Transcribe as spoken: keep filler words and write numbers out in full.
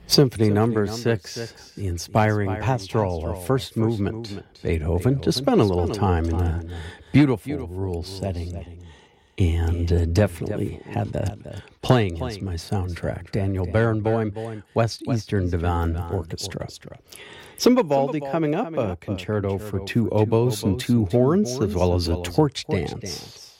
Symphony Number Six, the inspiring pastoral or first movement, Beethoven, to spend a little time in a beautiful rural setting, and uh, definitely had that playing as my soundtrack. Daniel Barenboim, West Eastern Divan Orchestra. Some Vivaldi coming up, a concerto for two oboes and two horns, as well as a torch dance.